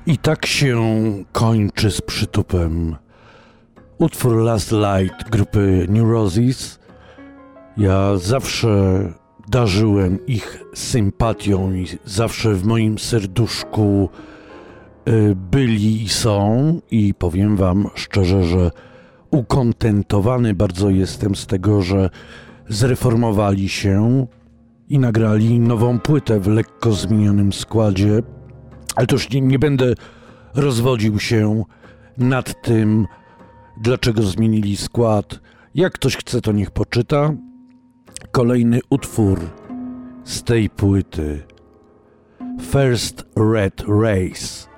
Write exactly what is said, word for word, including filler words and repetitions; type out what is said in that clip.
I tak się kończy z przytupem utwór Last Light grupy Neurosis. Ja zawsze darzyłem ich sympatią i zawsze w moim serduszku byli i są, i powiem wam szczerze, że ukontentowany bardzo jestem z tego, że zreformowali się i nagrali nową płytę w lekko zmienionym składzie. Ale to już nie, nie będę rozwodził się nad tym, dlaczego zmienili skład. Jak ktoś chce, to niech poczyta. Kolejny utwór z tej płyty. First Red Race.